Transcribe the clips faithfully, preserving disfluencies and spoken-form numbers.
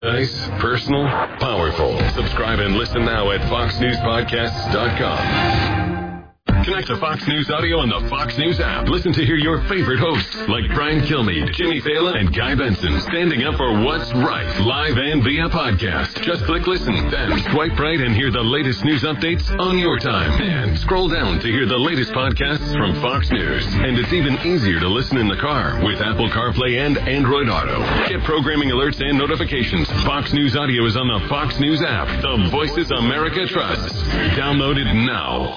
Nice, personal, powerful. Subscribe and listen now at fox news podcasts dot com. Connect to Fox News Audio on the Fox News app. Listen to hear your favorite hosts like Brian Kilmeade, Jimmy Fallon, and Guy Benson standing up for what's right, live and via podcast. Just click listen, then swipe right and hear the latest news updates on your time. And scroll down to hear the latest podcasts from Fox News. And it's even easier to listen in the car with Apple CarPlay and Android Auto. Get programming alerts and notifications. Fox News Audio is on the Fox News app. The Voices America trusts. Download it now.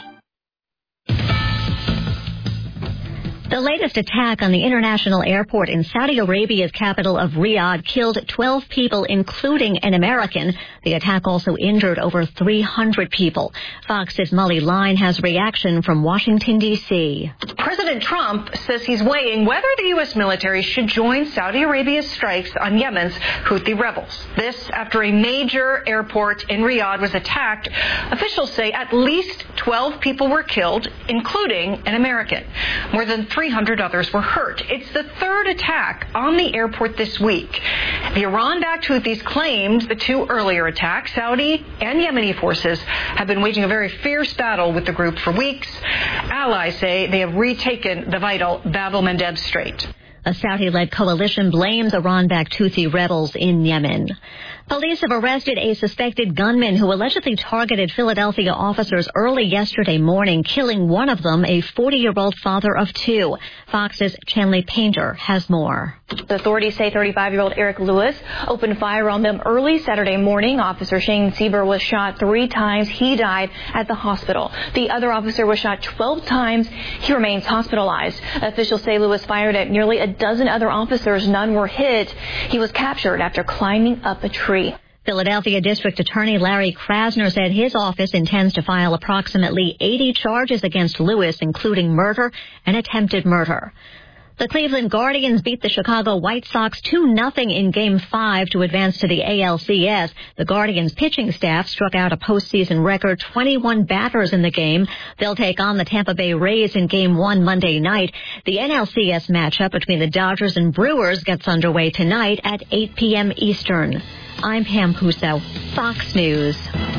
The latest attack on the international airport in Saudi Arabia's capital of Riyadh killed twelve people, including an American. The attack also injured over three hundred people. Fox's Molly Line has reaction from Washington, D C President Trump says he's weighing whether the U S military should join Saudi Arabia's strikes on Yemen's Houthi rebels. This after a major airport in Riyadh was attacked. Officials say at least twelve people were killed, including an American. More than three hundred others were hurt. It's the third attack on the airport this week. The Iran-backed Houthis claimed the two earlier attacks. Saudi and Yemeni forces have been waging a very fierce battle with the group for weeks. Allies say they have retaken the vital Bab el-Mandeb Strait. A Saudi-led coalition blames Iran-backed Houthi rebels in Yemen. Police have arrested a suspected gunman who allegedly targeted Philadelphia officers early yesterday morning, killing one of them, a forty-year-old father of two. Fox's Chanley Painter has more. The authorities say thirty-five-year-old Eric Lewis opened fire on them early Saturday morning. Officer Shane Sieber was shot three times. He died at the hospital. The other officer was shot twelve times. He remains hospitalized. Officials say Lewis fired at nearly a dozen other officers. None were hit. He was captured after climbing up a tree. Philadelphia District Attorney Larry Krasner said his office intends to file approximately eighty charges against Lewis, including murder and attempted murder. The Cleveland Guardians beat the Chicago White Sox two nothing in Game five to advance to the A L C S. The Guardians' pitching staff struck out a postseason record twenty-one batters in the game. They'll take on the Tampa Bay Rays in Game one Monday night. The N L C S matchup between the Dodgers and Brewers gets underway tonight at eight p.m. Eastern. I'm Pam Puso, Fox News.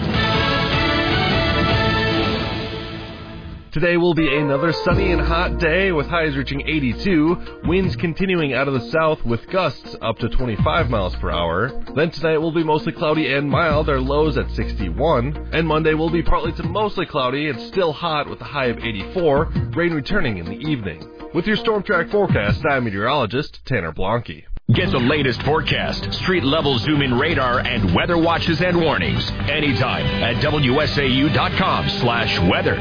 Today will be another sunny and hot day with highs reaching eighty-two, winds continuing out of the south with gusts up to twenty-five miles per hour. Then tonight will be mostly cloudy and mild, our lows at sixty-one. And Monday will be partly to mostly cloudy and still hot with a high of eighty-four, rain returning in the evening. With your Storm Track forecast, I'm meteorologist Tanner Blanke. Get the latest forecast, street-level zoom-in radar, and weather watches and warnings anytime at W S A U dot com slash weather.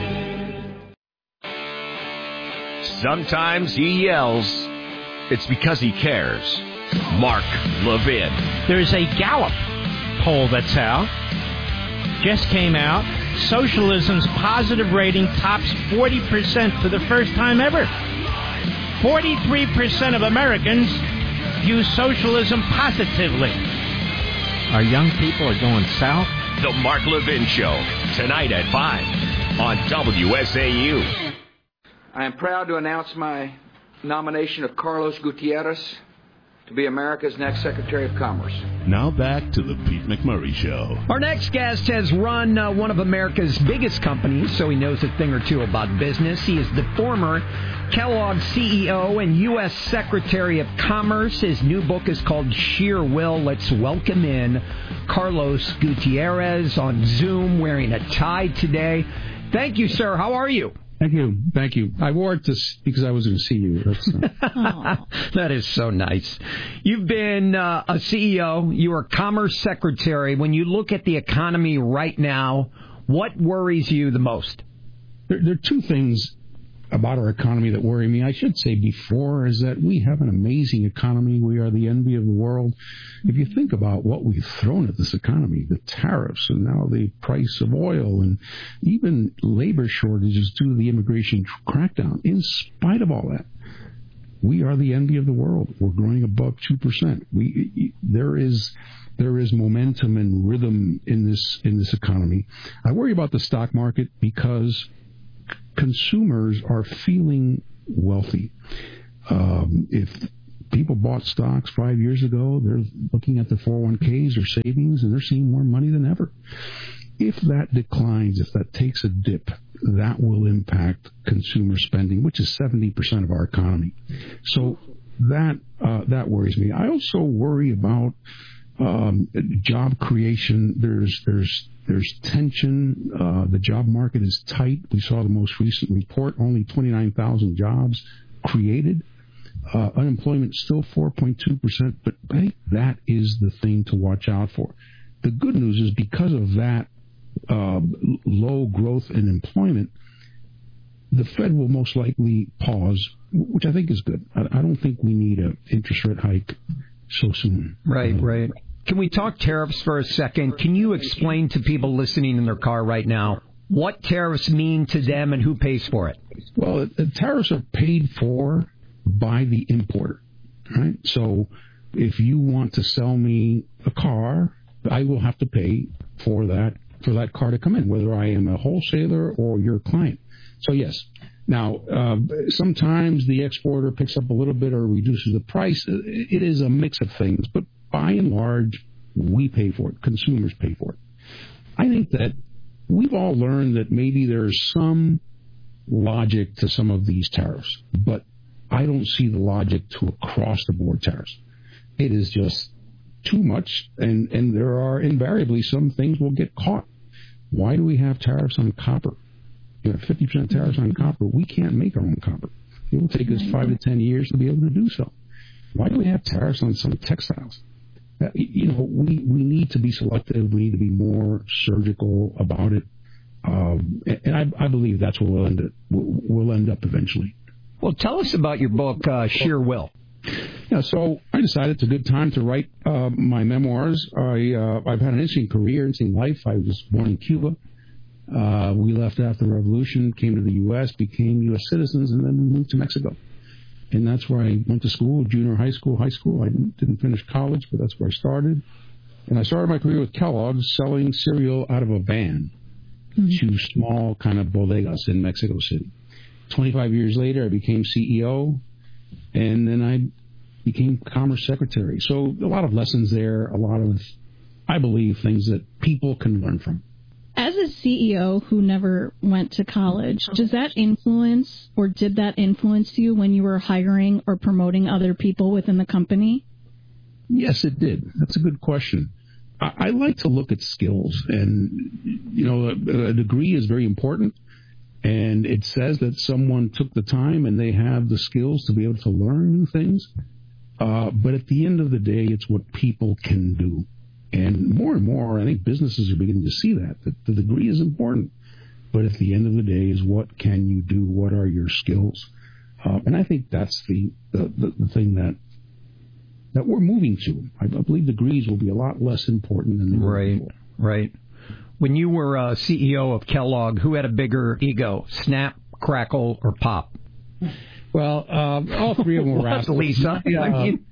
Sometimes he yells. It's because he cares. Mark Levin. There's a Gallup poll that's out. Just came out. Socialism's positive rating tops forty percent for the first time ever. forty-three percent of Americans view socialism positively. Our young people are going south. The Mark Levin Show, tonight at five on W S A U. I am proud to announce my nomination of Carlos Gutierrez to be America's next Secretary of Commerce. Now back to the Pete McMurray Show. Our next guest has run uh, one of America's biggest companies, so he knows a thing or two about business. He is the former Kellogg C E O and U S Secretary of Commerce. His new book is called Sheer Will. Let's welcome in Carlos Gutierrez on Zoom, wearing a tie today. Thank you, sir. How are you? Thank you. Thank you. I wore it this because I was going to see you. That's, uh... That is so nice. You've been uh, a C E O. You are Commerce Secretary. When you look at the economy right now, what worries you the most? There, there are two things about our economy that worry me. I should say before is that we have an amazing economy. We are the envy of the world. If you think about what we've thrown at this economy, the tariffs and now the price of oil and even labor shortages due to the immigration crackdown, in spite of all that, we are the envy of the world. We're growing above two percent. We, there is there is momentum and rhythm in this in this economy. I worry about the stock market because consumers are feeling wealthy. Um, if people bought stocks five years ago. They're looking at their four oh one k's or savings, and they're seeing more money than ever. If that declines, if that takes a dip, that will impact consumer spending, which is seventy percent of our economy. So that uh, that worries me. I also worry about um, job creation. There's there's there's tension. Uh, the job market is tight. We saw the most recent report, only twenty-nine thousand jobs created. Uh, unemployment still four point two percent, but I think that is the thing to watch out for. The good news is because of that uh, low growth in employment, the Fed will most likely pause, which I think is good. I, I don't think we need an interest rate hike so soon. Right, right. Can we talk tariffs for a second? Can you explain to people listening in their car right now what tariffs mean to them and who pays for it? Well, the tariffs are paid for by the importer, right? So if you want to sell me a car, I will have to pay for that for that car to come in, whether I am a wholesaler or your client. So yes. Now, uh, sometimes the exporter picks up a little bit or reduces the price. It is a mix of things, but by and large, we pay for it. Consumers pay for it. I think that we've all learned that maybe there's some logic to some of these tariffs, but I don't see the logic to across-the-board tariffs. It is just too much, and, and there are invariably some things will get caught. Why do we have tariffs on copper? You have fifty percent tariffs on copper. We can't make our own copper. It will take us five to ten years to be able to do so. Why do we have tariffs on some textiles? Uh, you know, we, we need to be selective. We need to be more surgical about it. Um, and I, I believe that's where we'll end, it, we'll end up eventually. Well, tell us about your book, uh, Sheer Will. Yeah, so I decided it's a good time to write uh, my memoirs. I, uh, I've had an interesting career, interesting life. I was born in Cuba. Uh, we left after the revolution, came to the U S, became U S citizens, and then moved to Mexico. And that's where I went to school, junior high school, high school. I didn't, didn't finish college, but that's where I started. And I started my career with Kellogg's, selling cereal out of a van mm-hmm. to small kind of bodegas in Mexico City. twenty-five years later, I became C E O, and then I became Commerce Secretary. So a lot of lessons there, a lot of, I believe, things that people can learn from. As a C E O who never went to college, does that influence or did that influence you when you were hiring or promoting other people within the company? Yes, it did. That's a good question. I, I like to look at skills, and, you know, a, a degree is very important, and it says that someone took the time and they have the skills to be able to learn new things. Uh, but at the end of the day, it's what people can do. And more and more, I think businesses are beginning to see that, that the degree is important. But at the end of the day is what can you do? What are your skills? Uh, and I think that's the, the, the, the thing that that we're moving to. I, I believe degrees will be a lot less important than they were Right, before. right. When you were uh, C E O of Kellogg, who had a bigger ego, Snap, Crackle, or Pop? Well, uh, all three of them were What's Lisa? Yeah, I mean...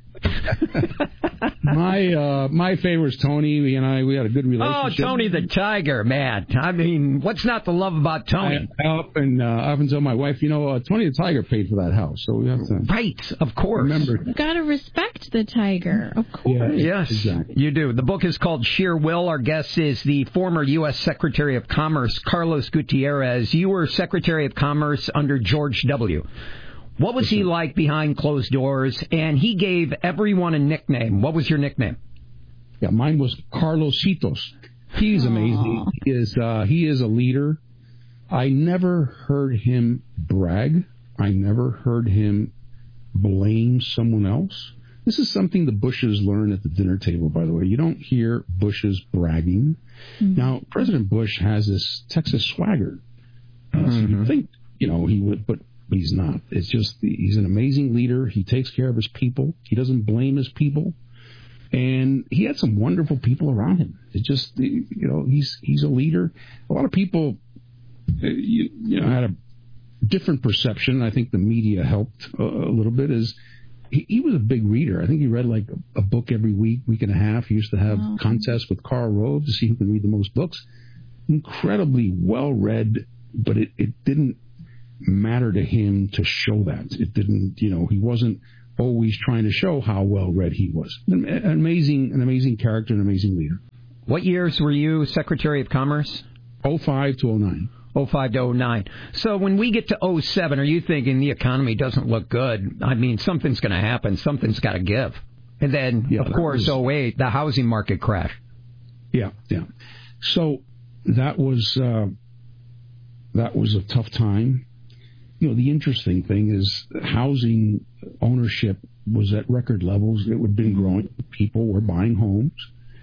my uh, my favorite was Tony. He and I, we had a good relationship. Oh, Tony the Tiger, man. I mean, what's not to love about Tony? I, I often, uh, I often tell my wife, you know, uh, Tony the Tiger paid for that house, so we have to... Right, of course. Remember. You got to respect the tiger, of course. Yeah, yes, exactly. You do. The book is called Sheer Will. Our guest is the former U S Secretary of Commerce, Carlos Gutierrez. You were Secretary of Commerce under George W. What was he like behind closed doors? And he gave everyone a nickname. What was your nickname? Yeah, mine was Carlositos. He's amazing. He is uh, he is a leader. I never heard him brag. I never heard him blame someone else. This is something the Bushes learned at the dinner table, by the way. You don't hear Bushes bragging. Mm-hmm. Now, President Bush has this Texas swagger. Uh, mm-hmm. So you think, you know, he would, but he's not. It's just, he's an amazing leader. He takes care of his people. He doesn't blame his people. And he had some wonderful people around him. It's just, you know, he's he's a leader. A lot of people, you, you know, had a different perception. I think the media helped a, a little bit. Is he, he was a big reader. I think he read like a, a book every week, week and a half. He used to have wow. contests with Karl Rove to see who could read the most books. Incredibly well read, but it, it didn't matter to him to show that. It didn't, you know, he wasn't always trying to show how well read he was. An amazing, an amazing character, an amazing leader. What years were you Secretary of Commerce? oh five to oh nine. oh five to oh nine. So when we get to oh seven, are you thinking the economy doesn't look good? I mean, something's going to happen. Something's got to give. And then, yeah, of course, was, oh eight, the housing market crash. Yeah, yeah. So that was uh, that was a tough time. You know, the interesting thing is housing ownership was at record levels. It had been growing. People were buying homes.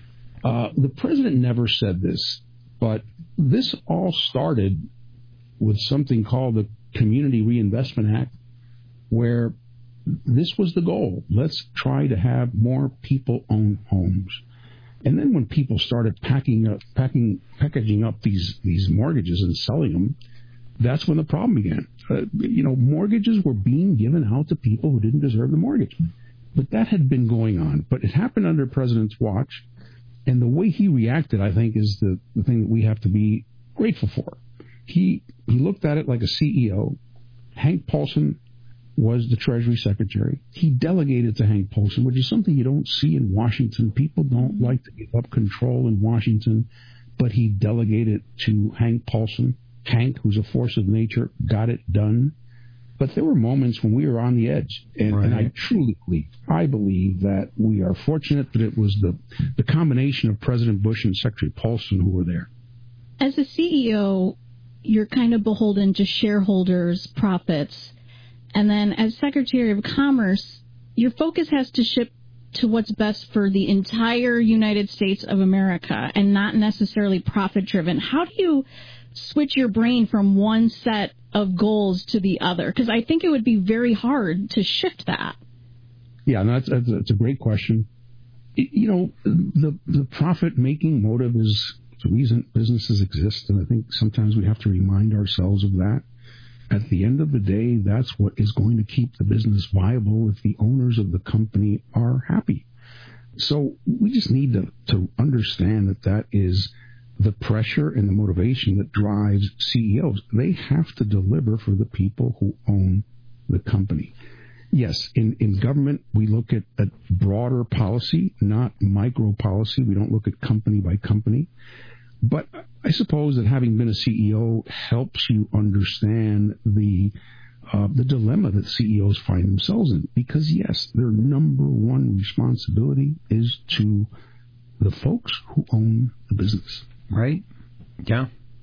Uh, the president never said this, but this all started with something called the Community Reinvestment Act, where this was the goal. Let's try to have more people own homes. And then when people started packing up, packing, packaging up these, these mortgages and selling them, that's when the problem began. Uh, you know, mortgages were being given out to people who didn't deserve the mortgage. But that had been going on. But it happened under the president's watch. And the way he reacted, I think, is the, the thing that we have to be grateful for. He he looked at it like a C E O. Hank Paulson was the Treasury Secretary. He delegated to Hank Paulson, which is something you don't see in Washington. People don't like to give up control in Washington, but he delegated to Hank Paulson. Hank, who's a force of nature, got it done. But there were moments when we were on the edge, and, right. and I truly believe, I believe that we are fortunate that it was the, the combination of President Bush and Secretary Paulson who were there. As a C E O, you're kind of beholden to shareholders' profits. And then as Secretary of Commerce, your focus has to shift to what's best for the entire United States of America and not necessarily profit-driven. How do you switch your brain from one set of goals to the other? Because I think it would be very hard to shift that. Yeah, no, that's, that's, that's a great question. You know, the the profit-making motive is the reason businesses exist, and I think sometimes we have to remind ourselves of that. At the end of the day, that's what is going to keep the business viable if the owners of the company are happy. So we just need to, to understand that that is the pressure and the motivation that drives C E Os. They have to deliver for the people who own the company. Yes, in, in government, we look at, at broader policy, not micro policy. We don't look at company by company. But I suppose that having been a C E O helps you understand the uh, the dilemma that C E Os find themselves in. Because, yes, their number one responsibility is to the folks who own the business. Right? Yeah.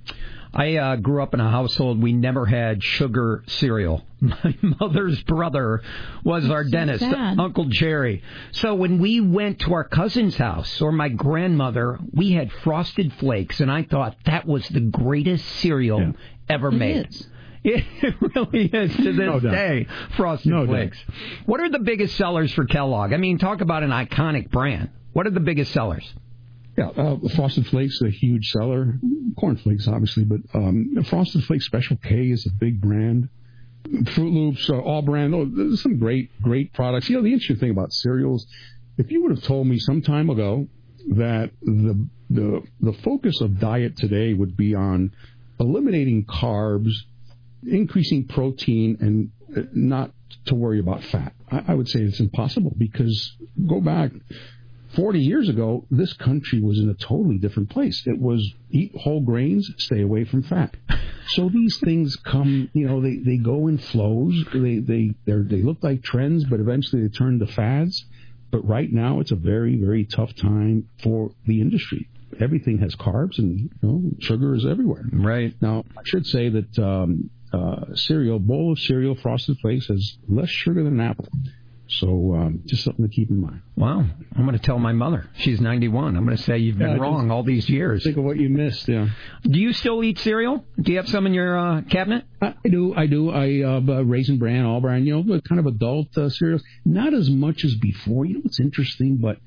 I uh, grew up in a household, we never had sugar cereal. My mother's brother was our dentist, sad. Uncle Jerry. So when we went to our cousin's house or my grandmother, we had Frosted Flakes, and I thought that was the greatest cereal yeah. ever it made. Is. It really is to this no day, Frosted no Flakes. Doubt. What are the biggest sellers for Kellogg? I mean, talk about an iconic brand. What are the biggest sellers? Yeah, uh, Frosted Flakes is a huge seller. Corn Flakes, obviously, but um, Frosted Flakes Special K is a big brand. Fruit Loops, uh, all brand. Oh, there's some great, great products. You know, the interesting thing about cereals, if you would have told me some time ago that the the the focus of diet today would be on eliminating carbs, increasing protein, and not to worry about fat, I, I would say it's impossible, because go back forty years ago, this country was in a totally different place. It was eat whole grains, stay away from fat. So these things come, you know, they, they go in flows. They they they look like trends, but eventually they turn to fads. But right now, it's a very, very tough time for the industry. Everything has carbs, and you know, sugar is everywhere. Right. Now, I should say that um, uh, cereal, bowl of cereal, Frosted Flakes, has less sugar than an apple. So um, just something to keep in mind. Wow. I'm going to tell my mother. She's ninety-one. I'm going to say you've been yeah, wrong all these years. Think of what you missed, yeah. Do you still eat cereal? Do you have some in your uh, cabinet? I do. I do. I uh, Raisin Bran, All Bran, you know, kind of adult uh, cereals. Not as much as before. You know what's interesting? But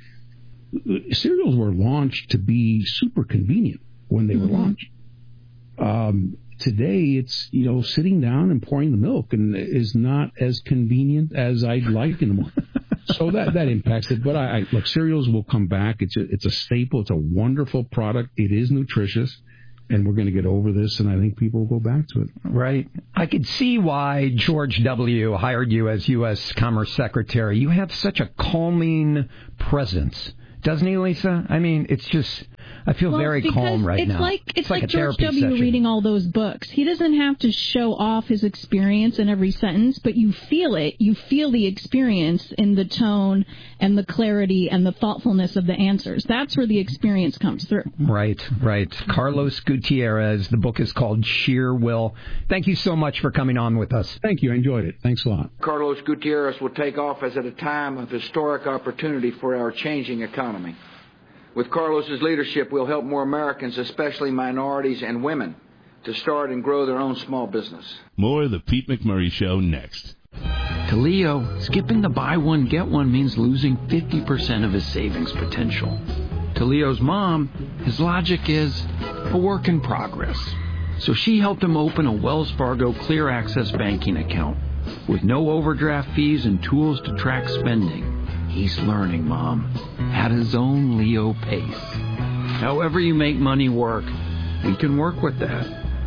cereals were launched to be super convenient when they mm-hmm. were launched. Um Today, it's, you know, sitting down and pouring the milk and is not as convenient as I'd like in the morning. So that, that impacts it. But I, I look, cereals will come back. It's a, it's a staple. It's a wonderful product. It is nutritious. and we're going to get over this, and I think people will go back to it. Right. I could see why George W. hired you as U S Commerce Secretary. You have such a calming presence. Doesn't he, Lisa? I mean, it's just, I feel well, very calm right it's now. Like, it's, it's like, like a George therapy W. session. reading all those books. He doesn't have to show off his experience in every sentence, but you feel it. You feel the experience in the tone and the clarity and the thoughtfulness of the answers. That's where the experience comes through. Right, right. Carlos Gutierrez. The book is called Sheer Will. Thank you so much for coming on with us. Thank you. I enjoyed it. Thanks a lot. Carlos Gutierrez will take office at a time of historic opportunity for our changing economy. With Carlos's leadership, we'll help more Americans, especially minorities and women, to start and grow their own small business. More of the Pete McMurray Show next. To Leo, skipping the buy one, get one means losing fifty percent of his savings potential. To Leo's mom, his logic is a work in progress. So she helped him open a Wells Fargo Clear Access banking account with no overdraft fees and tools to track spending. He's learning, Mom, at his own Leo pace. However you make money work, we can work with that.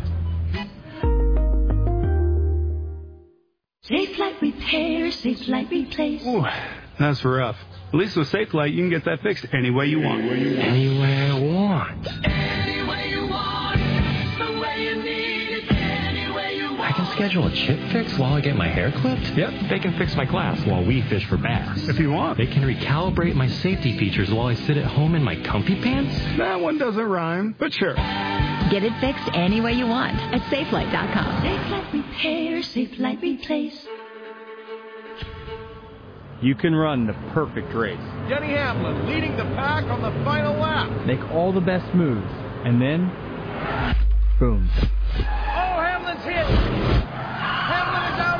Safe Light Repair, Safe Light Replace. Ooh, that's rough. At least with Safe Light, you can get that fixed any way you want. Any way I want. Any way you want, the way you need it, any way you want. I can schedule a chip fix while I get my hair clipped? Yep. They can fix my glass while we fish for bass. If you want. They can recalibrate my safety features while I sit at home in my comfy pants? That one doesn't rhyme, but sure. Get it fixed any way you want at Safe Light dot com. Safe Light Repair, Safe Light Replace. You can run the perfect race. Denny Hamlin leading the pack on the final lap. Make all the best moves, and then, boom. Oh, Hamlin's hit. Hamlin is out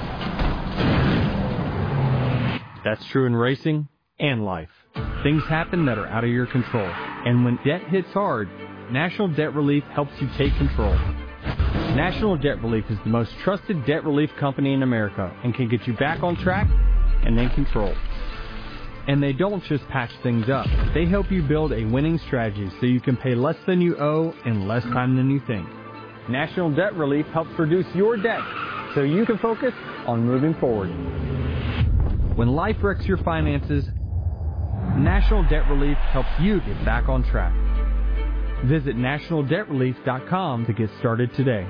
of it. That's true in racing and life. Things happen that are out of your control. And when debt hits hard, National Debt Relief helps you take control. National Debt Relief is the most trusted debt relief company in America and can get you back on track and in control. And they don't just patch things up. They help you build a winning strategy so you can pay less than you owe in less time than you think. National Debt Relief helps reduce your debt so you can focus on moving forward. When life wrecks your finances, National Debt Relief helps you get back on track. Visit national debt relief dot com to get started today.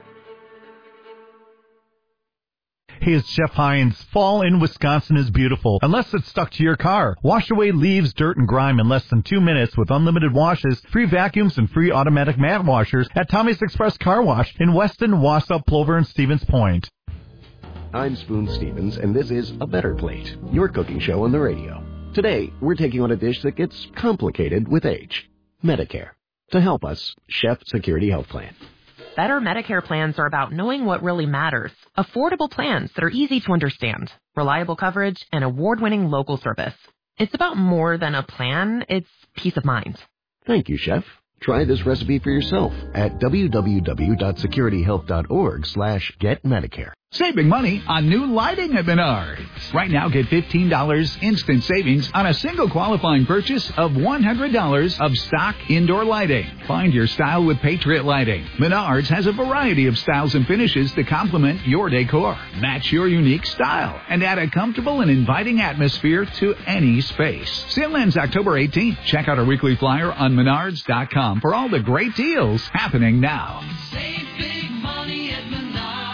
Hey, it's Jeff Hines. Fall in Wisconsin is beautiful, unless it's stuck to your car. Wash away leaves, dirt, and grime in less than two minutes with unlimited washes, free vacuums, and free automatic mat washers at Tommy's Express Car Wash in Weston, Wausau, Plover, and Stevens Point. I'm Spoon Stevens, and this is A Better Plate, your cooking show on the radio. Today, we're taking on a dish that gets complicated with age, Medicare. To help us, Chef Security Health Plan. Better Medicare plans are about knowing what really matters. Affordable plans that are easy to understand, reliable coverage, and award-winning local service. It's about more than a plan, it's peace of mind. Thank you, Chef. Try this recipe for yourself at w w w dot security health dot org slash get medicare. Saving money on new lighting at Menards. Right now, get fifteen dollars instant savings on a single qualifying purchase of one hundred dollars of stock indoor lighting. Find your style with Patriot Lighting. Menards has a variety of styles and finishes to complement your decor. Match your unique style and add a comfortable and inviting atmosphere to any space. Sale ends October eighteenth. Check out our weekly flyer on menards dot com for all the great deals happening now. Save big money at Menards.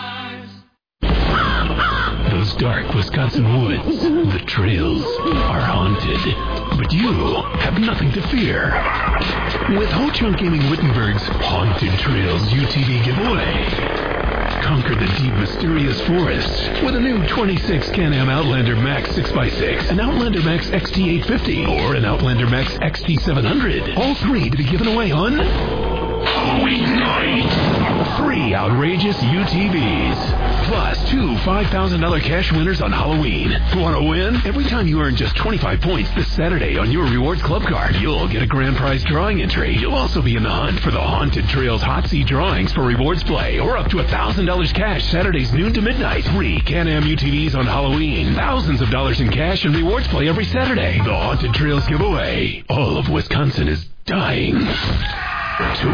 Those dark Wisconsin woods, the trails are haunted. But you have nothing to fear. With Ho Chunk Gaming Wittenberg's Haunted Trails U T V giveaway. Conquer the deep, mysterious forests with a new twenty-six Can-Am Outlander Max six by six, an Outlander Max X T eight fifty, or an Outlander Max X T seven hundred. All three to be given away on Halloween night. Three outrageous U T Vs. Plus two five thousand dollars cash winners on Halloween. Want to win? Every time you earn just twenty-five points this Saturday on your Rewards Club card, you'll get a grand prize drawing entry. You'll also be in the hunt for the Haunted Trails Hot Seat drawings for Rewards Play, or up to one thousand dollars cash Saturdays noon to midnight. Three Can-Am U T Vs on Halloween. Thousands of dollars in cash and Rewards Play every Saturday. The Haunted Trails giveaway. All of Wisconsin is dying. to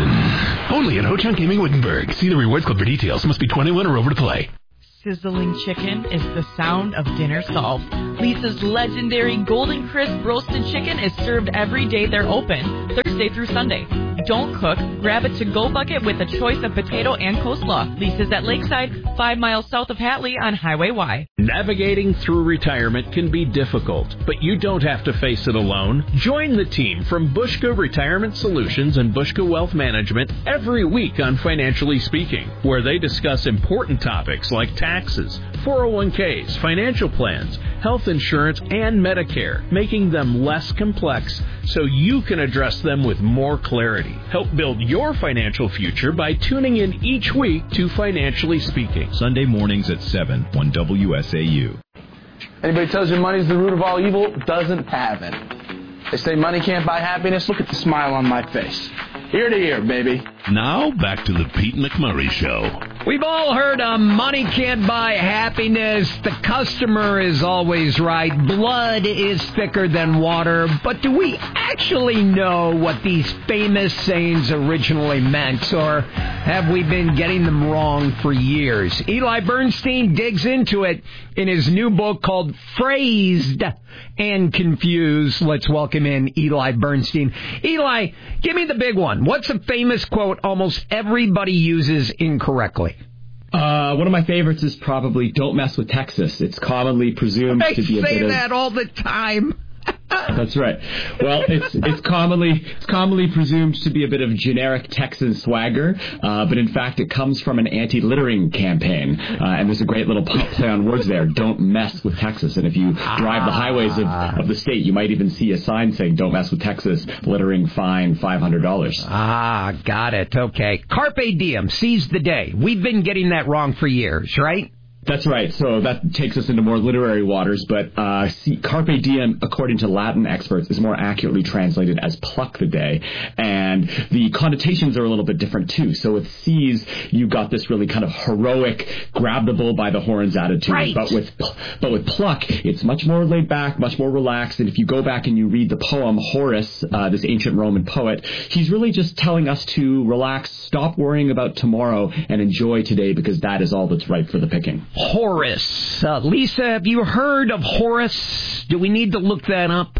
win. Only at Ho-Chunk Gaming Wittenberg. See the Rewards Club for details. Must be twenty-one or over to play. Sizzling chicken is the sound of dinner solved. Lisa's legendary Golden Crisp roasted chicken is served every day they're open, Thursday through Sunday. Don't cook, grab a to-go bucket with a choice of potato and coleslaw. Lisa's at Lakeside, five miles south of Hatley on Highway Y. Navigating through retirement can be difficult, but you don't have to face it alone. Join the team from Bushka Retirement Solutions and Bushka Wealth Management every week on Financially Speaking, where they discuss important topics like taxes, four oh one k's, financial plans, health insurance, and Medicare, making them less complex so you can address them with more clarity. Help build your financial future by tuning in each week to Financially Speaking. Sunday mornings at seven on W S A U. Anybody tells you money's the root of all evil doesn't have it. They say money can't buy happiness. Look at the smile on my face. Ear to ear, baby. Now, back to the Pete McMurray Show. We've all heard uh, money can't buy happiness. The customer is always right. Blood is thicker than water. But do we actually know what these famous sayings originally meant? Or have we been getting them wrong for years? Eli Bernstein digs into it in his new book called Phrased and Confused. Let's welcome in Eli Bernstein. Eli, give me the big one. What's a famous quote almost everybody uses incorrectly? Uh, one of my favorites is probably "Don't mess with Texas." It's commonly presumed I to be a say bit of... that all the time. That's right. Well, it's it's commonly it's commonly presumed to be a bit of generic Texan swagger, uh, but in fact it comes from an anti-littering campaign, uh, and there's a great little play on words there. Don't mess with Texas. And if you drive the highways of, of the state, you might even see a sign saying "Don't mess with Texas. Littering fine five hundred dollars." Ah, got it. Okay. Carpe diem, seize the day. We've been getting that wrong for years, right? That's right. So that takes us into more literary waters, but uh, see, carpe diem, according to Latin experts, is more accurately translated as pluck the day, and the connotations are a little bit different too. So with seize, you got this really kind of heroic, grab the bull by the horns attitude, right. but with but with pluck, it's much more laid back, much more relaxed. And if you go back and you read the poem Horace, uh, this ancient Roman poet, he's really just telling us to relax, stop worrying about tomorrow, and enjoy today because that is all that's right for the picking. Horace. Uh, Lisa, have you heard of Horace? Do we need to look that up?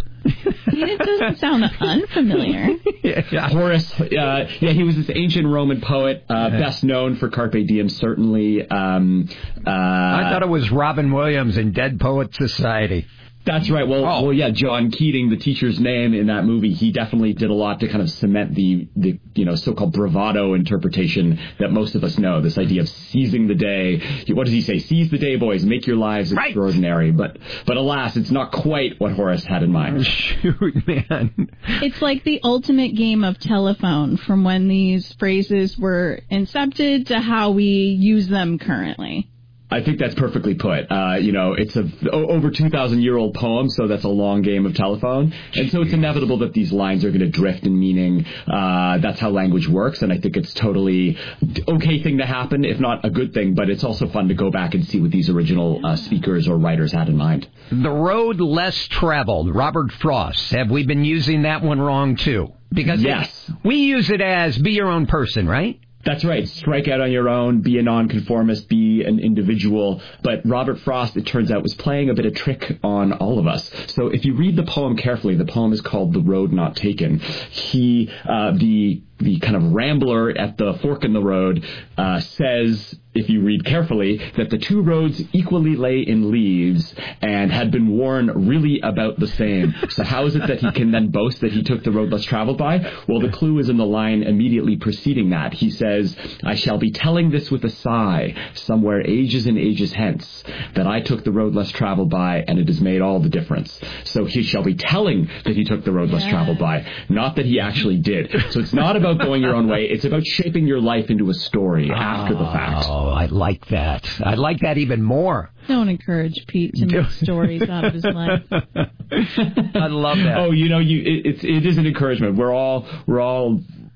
It doesn't sound unfamiliar. yeah. Horace, uh, yeah, he was this ancient Roman poet, uh, best known for Carpe Diem, certainly. Um, uh, I thought it was Robin Williams in Dead Poets Society. That's right. Well, oh. well, yeah, John Keating, the teacher's name in that movie, he definitely did a lot to kind of cement the, the you know, so-called bravado interpretation that most of us know, this idea of seizing the day. What does he say? Seize the day, boys. Make your lives right. extraordinary. But, but alas, it's not quite what Horace had in mind. Shoot, man. It's like the ultimate game of telephone from when these phrases were incepted to how we use them currently. I think that's perfectly put. Uh, you know, it's a over two thousand year old poem, so that's a long game of telephone. And so it's inevitable that these lines are going to drift in meaning. Uh, that's how language works, and I think it's totally okay thing to happen, if not a good thing, but it's also fun to go back and see what these original uh, speakers or writers had in mind. The road less traveled, Robert Frost. Have we been using that one wrong, too? Because yes. we use it as be your own person, right? That's right. Strike out on your own, be a nonconformist, be an individual. But Robert Frost, it turns out, was playing a bit of trick on all of us. So if you read the poem carefully, the poem is called The Road Not Taken. He, uh, the the kind of rambler at the fork in the road, uh, says, if you read carefully, that the two roads equally lay in leaves and had been worn really about the same. So how is it that he can then boast that he took the road less traveled by? Well, the clue is in the line immediately preceding that. He says, I shall be telling this with a sigh, somewhere ages and ages hence, that I took the road less traveled by, and it has made all the difference. So he shall be telling that he took the road less traveled by, not that he actually did. So it's not about going your own way. It's about shaping your life into a story after the fact. Oh, I like that. I like that even more. Don't encourage Pete to make stories out of his life. I love that. Oh, you know, you it, it's it is an encouragement. We're all we're all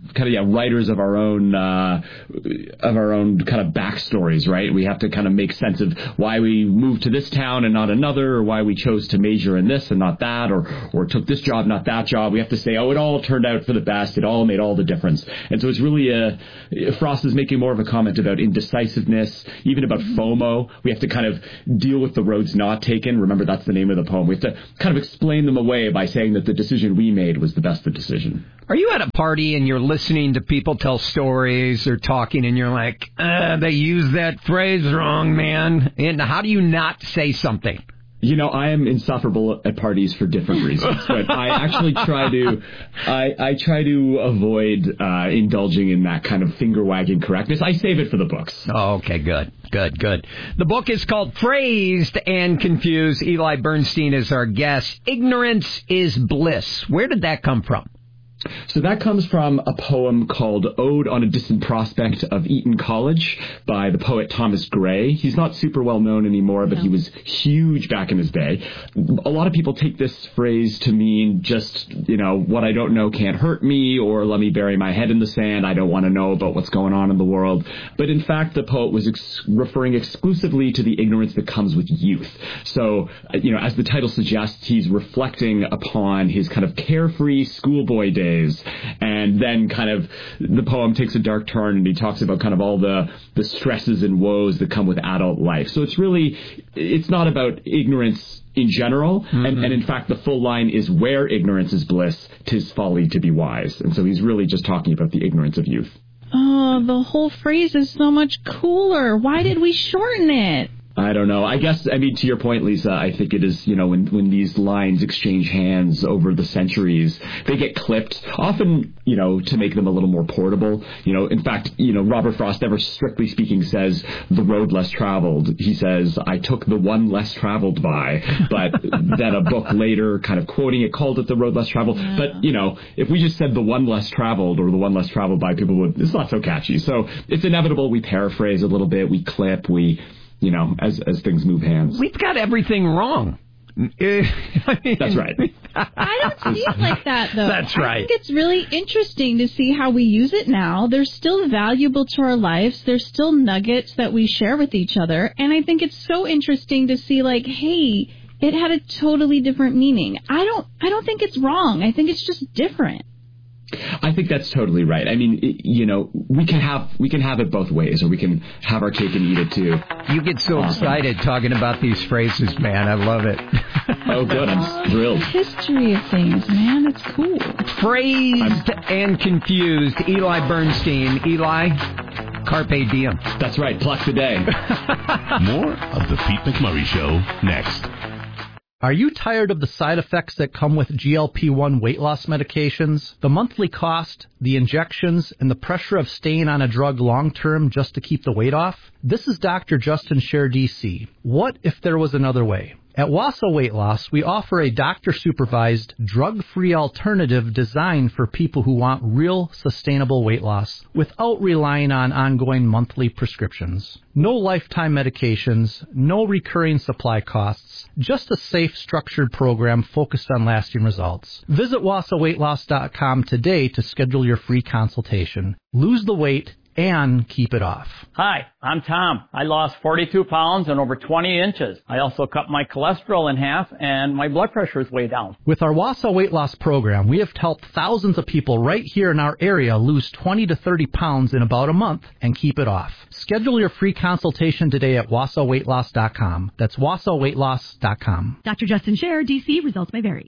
kind of yeah writers of our own uh, of our own kind of backstories, right? We have to kind of make sense of why we moved to this town and not another, or why we chose to major in this and not that, or or took this job, not that job. We have to say, oh, it all turned out for the best. It all made all the difference. And so it's really a Frost is making more of a comment about indecisiveness, even about FOMO. We have to kind of deal with the roads not taken. Remember, that's the name of the poem. We have to kind of explain them away by saying that the decision we made was the best decision. Are you at a party and you're listening to people tell stories or talking and you're like, uh, they use that phrase wrong, man? And how do you not say something? You know, I am insufferable at parties for different reasons, but I actually try to, I, I try to avoid uh, indulging in that kind of finger-wagging correctness. I save it for the books. Oh, okay, good, good, good. The book is called Phrased and Confused. Eli Bernstein is our guest. Ignorance is Bliss. Where did that come from? So that comes from a poem called Ode on a Distant Prospect of Eton College by the poet Thomas Gray. He's not super well known anymore, but he was huge back in his day. A lot of people take this phrase to mean just, you know, what I don't know can't hurt me, or let me bury my head in the sand. I don't want to know about what's going on in the world. But in fact, the poet was ex- referring exclusively to the ignorance that comes with youth. So, you know, as the title suggests, he's reflecting upon his kind of carefree schoolboy days. And then kind of the poem takes a dark turn and he talks about kind of all the, the stresses and woes that come with adult life. So it's really, it's not about ignorance in general. Mm-hmm. And, and in fact, the full line is where ignorance is bliss, 'tis folly to be wise. And so he's really just talking about the ignorance of youth. Oh, the whole phrase is so much cooler. Why did we shorten it? I don't know. I guess, I mean, to your point, Lisa, I think it is, you know, when, when these lines exchange hands over the centuries, they get clipped, often, you know, to make them a little more portable. You know, in fact, you know, Robert Frost never, strictly speaking, says the road less traveled. He says, I took the one less traveled by, but then a book later kind of quoting it called it the road less traveled. Yeah. But, you know, if we just said the one less traveled or the one less traveled by, people would, it's not so catchy. So it's inevitable. We paraphrase a little bit, we clip, we... You know, as as things move hands. We've got everything wrong. I mean, that's right. I don't see it like that, though. That's right. I think it's really interesting to see how we use it now. They're still valuable to our lives. There's still nuggets that we share with each other. And I think it's so interesting to see, like, hey, it had a totally different meaning. I don't, I don't think it's wrong. I think it's just different. I think that's totally right. I mean, it, you know, we can have we can have it both ways, or we can have our cake and eat it too. You get so awesome. excited talking about these phrases, man. I love it. Oh, good. I'm thrilled. The history of things, man. It's cool. Phrased I'm... and confused. Eli Bernstein. Eli, carpe diem. That's right. Pluck the day. More of the Pete McMurray Show next. Are you tired of the side effects that come with G L P one weight loss medications? The monthly cost, the injections, and the pressure of staying on a drug long-term just to keep the weight off? This is Doctor Justin Scher, D C. What if there was another way? At Wausau Weight Loss, we offer a doctor-supervised, drug-free alternative designed for people who want real, sustainable weight loss without relying on ongoing monthly prescriptions. No lifetime medications, no recurring supply costs, just a safe, structured program focused on lasting results. Visit wausau weight loss dot com today to schedule your free consultation. Lose the weight and keep it off. Hi, I'm Tom. I lost forty-two pounds and over twenty inches. I also cut my cholesterol in half and my blood pressure is way down. With our Wausau Weight Loss Program, we have helped thousands of people right here in our area lose twenty to thirty pounds in about a month and keep it off. Schedule your free consultation today at wausau weight loss dot com. That's wausau weight loss dot com. Doctor Justin Scher, D C. Results may vary.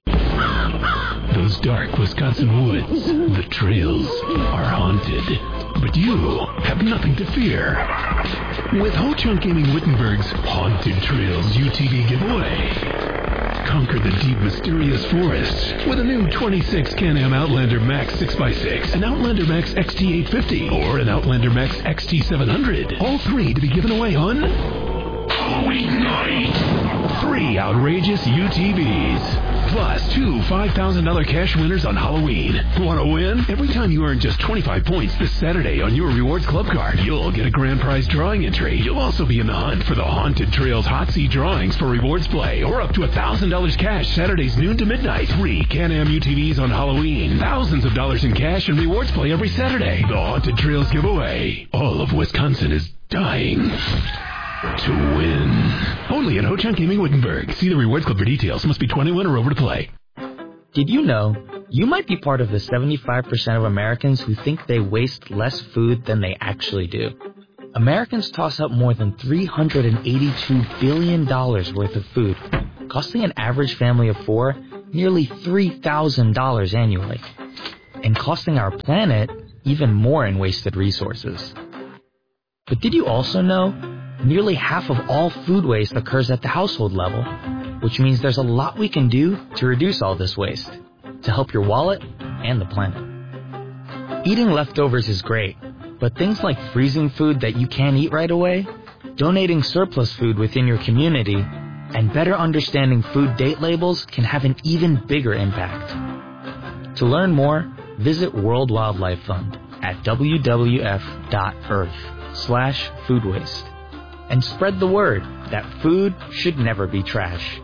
Those dark Wisconsin woods, the trails, are haunted. But you have nothing to fear. With Ho Chunk Gaming Wittenberg's Haunted Trails U T V giveaway. Conquer the deep, mysterious forests with a new twenty-six Can-Am Outlander Max six by six, an Outlander Max X T eight fifty, or an Outlander Max X T seven hundred. All three to be given away on Halloween night. Three outrageous U T Vs. Plus, two five thousand dollars cash winners on Halloween. Want to win? Every time you earn just twenty-five points this Saturday on your Rewards Club card, you'll get a grand prize drawing entry. You'll also be in the hunt for the Haunted Trails Hot Seat drawings for Rewards Play, or up to one thousand dollars cash Saturdays noon to midnight. Three Can-Am U T Vs on Halloween. Thousands of dollars in cash and Rewards Play every Saturday. The Haunted Trails giveaway. All of Wisconsin is dying to win. Only at Ho-Chunk Gaming Wittenberg. See the Rewards Club for details. Must be twenty-one or over to play. Did you know you might be part of the seventy-five percent of Americans who think they waste less food than they actually do? Americans toss up more than three hundred eighty-two billion dollars worth of food, costing an average family of four nearly three thousand dollars annually, and costing our planet even more in wasted resources. But did you also know nearly half of all food waste occurs at the household level, which means there's a lot we can do to reduce all this waste, to help your wallet and the planet. Eating leftovers is great, but things like freezing food that you can't eat right away, donating surplus food within your community, and better understanding food date labels can have an even bigger impact. To learn more, visit World Wildlife Fund at w w f dot earth slash food waste. And spread the word that food should never be trash.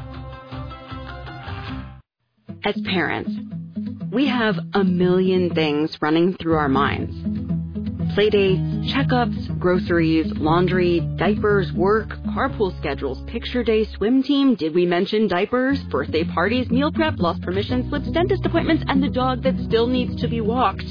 As parents, we have a million things running through our minds. Playdates, checkups, groceries, laundry, diapers, work, carpool schedules, picture day, swim team, did we mention diapers, birthday parties, meal prep, lost permission slips, dentist appointments, and the dog that still needs to be walked.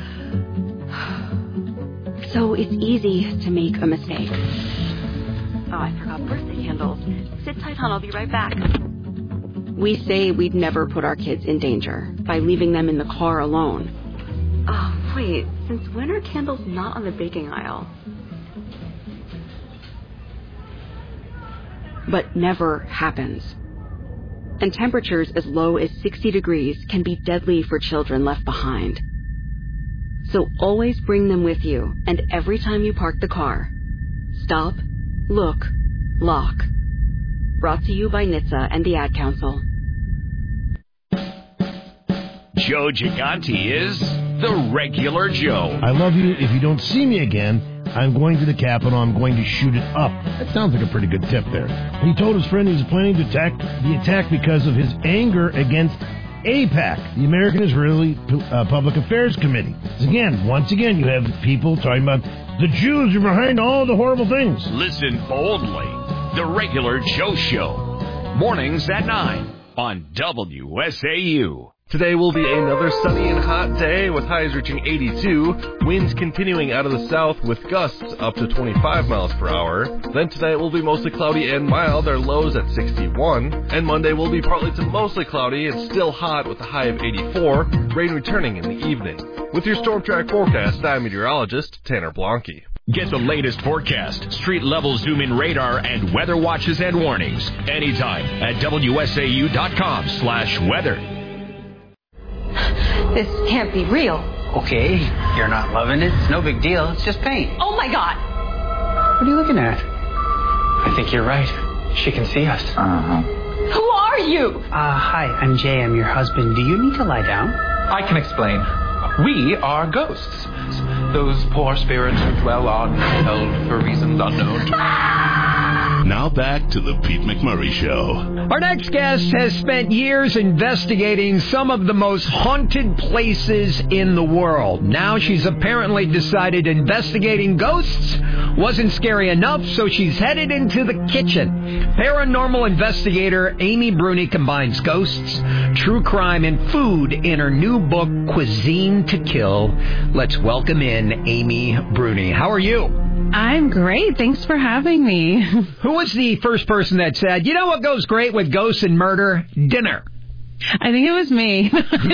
So it's easy to make a mistake. Oh, I forgot birthday candles. Sit tight, hon. I'll be right back. We say we'd never put our kids in danger by leaving them in the car alone. Oh, wait. Since when are candles not on the baking aisle? But never happens. And temperatures as low as sixty degrees can be deadly for children left behind. So always bring them with you, and every time you park the car, stop, look, lock. Brought to you by N H T S A and the Ad Council. Joe Gigante is the regular Joe. I love you. If you don't see me again, I'm going to the Capitol. I'm going to shoot it up. That sounds like a pretty good tip there. He told his friend he was planning to attack the attack because of his anger against AIPAC, the American Israeli uh, Public Affairs Committee. Again, once again, you have people talking about the Jews are behind all the horrible things. Listen boldly. The Regular Joe Show. Mornings at nine on W S A U. Today will be another sunny and hot day with highs reaching eighty-two, winds continuing out of the south with gusts up to twenty-five miles per hour. Then tonight will be mostly cloudy and mild, our lows at sixty-one. And Monday will be partly to mostly cloudy and still hot with a high of eighty-four, rain returning in the evening. With your Storm Track forecast, I'm meteorologist Tanner Blanke. Get the latest forecast, street level zoom in radar, and weather watches and warnings anytime at W S A U dot com slash weather. This can't be real. Okay, you're not loving it. It's no big deal. It's just paint. Oh, my God. What are you looking at? I think you're right. She can see us. Uh-huh. Who are you? Uh, hi, I'm Jay. I'm your husband. Do you need to lie down? I can explain. We are ghosts. Those poor spirits who dwell on held for reasons unknown. Now back to the Pete McMurray Show. Our next guest has spent years investigating some of the most haunted places in the world. Now she's apparently decided investigating ghosts wasn't scary enough, so she's headed into the kitchen. Paranormal investigator Amy Bruni combines ghosts, true crime, and food in her new book, Cuisine to Kill. Let's welcome in Amy Bruni. How are you? I'm great. Thanks for having me. Who was the first person that said, you know what goes great with ghosts and murder? Dinner. I think it was me.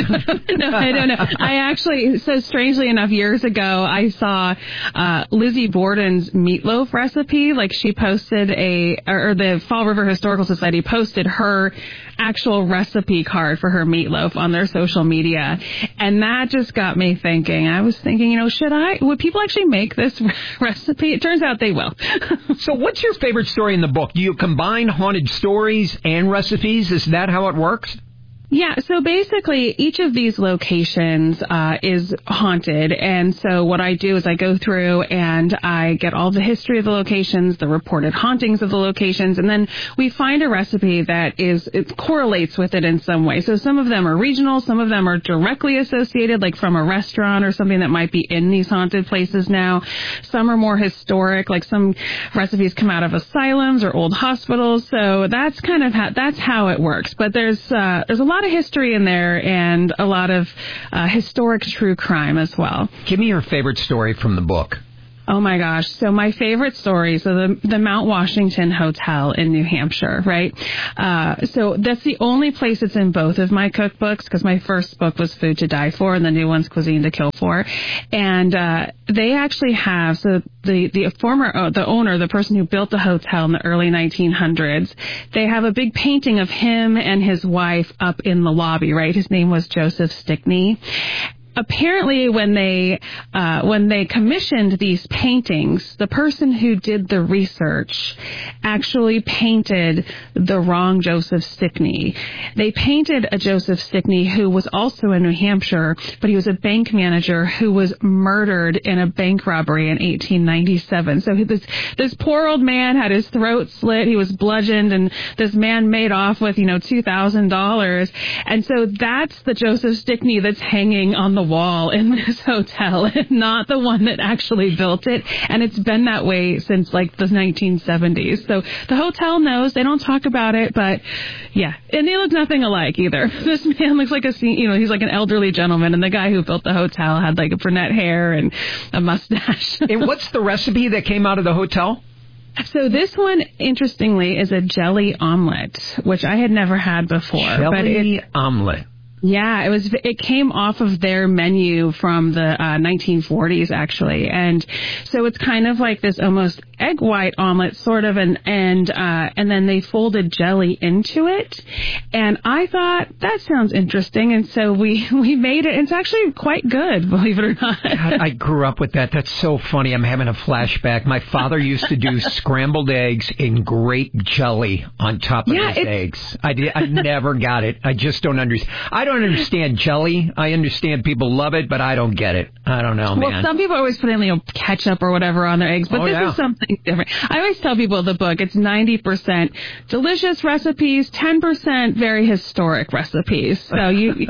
No, I don't know. I actually, so strangely enough, years ago, I saw uh, Lizzie Borden's meatloaf recipe. Like she posted a, or the Fall River Historical Society posted her actual recipe card for her meatloaf on their social media. And that just got me thinking. I was thinking, you know, should I, would people actually make this recipe? It turns out they will. So what's your favorite story in the book? Do you combine haunted stories and recipes? Is that how it works? Yeah, so basically each of these locations uh, is haunted, and so what I do is I go through and I get all the history of the locations, the reported hauntings of the locations, and then we find a recipe that is it correlates with it in some way. So some of them are regional, some of them are directly associated, like from a restaurant or something that might be in these haunted places now. Some are more historic, like some recipes come out of asylums or old hospitals. So that's kind of how, that's how it works. But there's uh, there's a lot of history in there and a lot of uh, historic true crime as well. Give me your favorite story from the book. Oh my gosh. So my favorite story, so the, the Mount Washington Hotel in New Hampshire, right? Uh, so that's the only place that's in both of my cookbooks because my first book was Food to Die For and the new one's Cuisine to Kill For. And, uh, they actually have, so the, the former, uh, the owner, the person who built the hotel in the early nineteen hundreds, they have a big painting of him and his wife up in the lobby, right? His name was Joseph Stickney. Apparently, when they uh, when they commissioned these paintings, the person who did the research actually painted the wrong Joseph Stickney. They painted a Joseph Stickney who was also in New Hampshire, but he was a bank manager who was murdered in a bank robbery in eighteen ninety-seven. So this this poor old man had his throat slit, he was bludgeoned, and this man made off with, you know, two thousand dollars. And so that's the Joseph Stickney that's hanging on the wall in this hotel, not the one that actually built it. And it's been that way since like the nineteen seventies. So the hotel knows. They don't talk about it, but yeah. And they look nothing alike either. This man looks like a, you know, he's like an elderly gentleman, and the guy who built the hotel had like a brunette hair and a mustache. And what's the recipe that came out of the hotel? So this one, interestingly, is a jelly omelet, which I had never had before. Jelly but it, omelet. Yeah, it was. It came off of their menu from the uh, nineteen forties, actually, and so it's kind of like this almost egg white omelet, sort of, and and uh, and then they folded jelly into it, and I thought that sounds interesting, and so we we made it. It's actually quite good, believe it or not. God, I grew up with that. That's so funny. I'm having a flashback. My father used to do scrambled eggs in grape jelly on top of yeah, his eggs. I did. I never got it. I just don't understand. I don't. I don't understand jelly. I understand people love it, but I don't get it. I don't know, man. Well, some people always put in, you know, ketchup or whatever on their eggs, but oh, this yeah. is something different. I always tell people the book, it's ninety percent delicious recipes, ten percent very historic recipes. So you...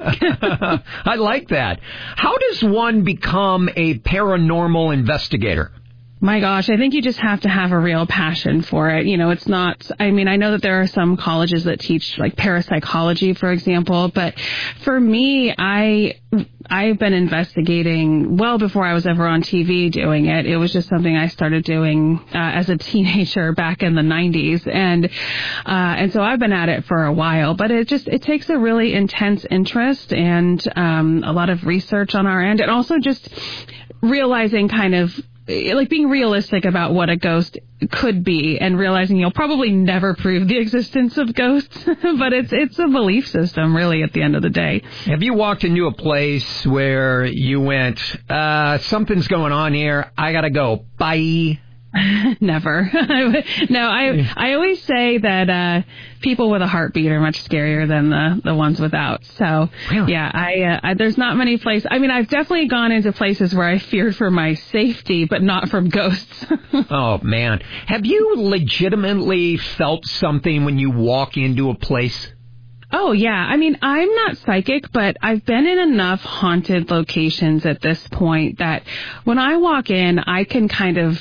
I like that. How does one become a paranormal investigator? My gosh, I think you just have to have a real passion for it. You know, it's not, I mean, I know that there are some colleges that teach like parapsychology, for example, but for me, I, I've been investigating well before I was ever on T V doing it. It was just something I started doing uh, as a teenager back in the nineties. And, uh, and so I've been at it for a while, but it just, it takes a really intense interest and, um, a lot of research on our end, and also just realizing kind of, like being realistic about what a ghost could be, and realizing you'll probably never prove the existence of ghosts, but it's it's a belief system, really, at the end of the day. Have you walked into a place where you went, uh, something's going on here, I gotta go, bye? Never. No, I I always say that uh, people with a heartbeat are much scarier than the, the ones without. So, really? yeah, I, uh, I there's not many places. I mean, I've definitely gone into places where I feared for my safety, but not from ghosts. Oh, man. Have you legitimately felt something when you walk into a place? Oh, yeah. I mean, I'm not psychic, but I've been in enough haunted locations at this point that when I walk in, I can kind of